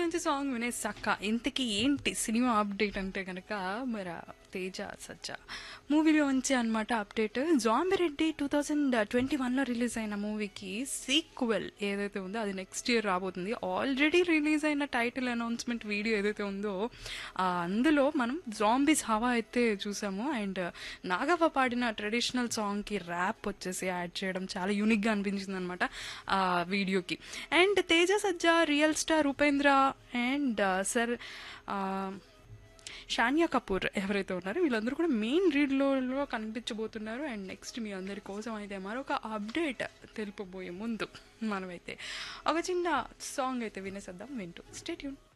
మంచి సాంగ్ వినేసాక ఇంతకీ ఏంటి సినిమా అప్డేట్ అంటే కనుక మరి తేజ సజ్జా మూవీలో నుంచి అనమాట అప్డేట్. జాంబిరెడ్డి 2021లో రిలీజ్ అయిన మూవీకి సీక్వెల్ ఏదైతే ఉందో అది నెక్స్ట్ ఇయర్ రాబోతుంది. ఆల్రెడీ రిలీజ్ అయిన టైటిల్ అనౌన్స్మెంట్ వీడియో ఏదైతే ఉందో అందులో మనం జాంబీస్ హవా అయితే చూసాము. అండ్ నాగవ్వ పాడిన ట్రెడిషనల్ సాంగ్కి ర్యాప్ వచ్చేసి యాడ్ చేయడం చాలా యూనిక్గా అనిపించింది అనమాట ఆ వీడియోకి. And Teja Sajja, real star Upendra and sir Shaniya Kapoor ఎవరైతే ఉన్నారో వీళ్ళందరూ కూడా మెయిన్ లీడ్లో కనిపించబోతున్నారు. అండ్ నెక్స్ట్ మీ అందరి కోసం అయితే మరొక అప్డేట్ తెలుపబోయే ముందు మనమైతే ఒక చిన్న సాంగ్ అయితే వినేసేద్దాం. వింటూ స్టే ట్యూన్.